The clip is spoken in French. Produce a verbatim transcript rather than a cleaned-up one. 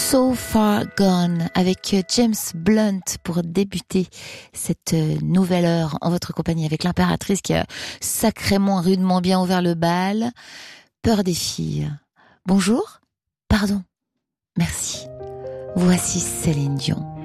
So Far Gone avec James Blunt pour débuter cette nouvelle heure en votre compagnie avec l'impératrice qui a sacrément rudement bien ouvert le bal. Peur des filles. Bonjour, pardon, merci. Voici Céline Dion.